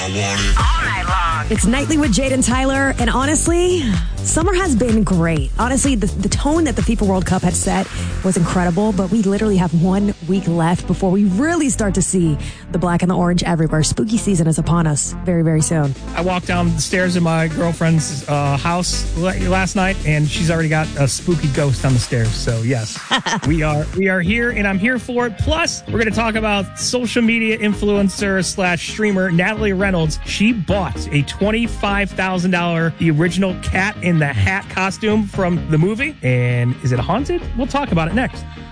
All night long. It's Nightly with Jade and Tyler, and honestly, summer has been great. Honestly, the tone that the FIFA World Cup had set was incredible, but we literally have 1 week left before we really start to see the black and the orange everywhere. Spooky season is upon us very, very soon. I walked down the stairs in my girlfriend's house last night, and she's already got a spooky ghost on the stairs. So, yes, we are here, and I'm here for it. Plus, we're going to talk about social media influencer / streamer Natalie Reynolds. She bought a $25,000, the original Cat in the Hat costume from the movie. And is it haunted? We'll talk about it next.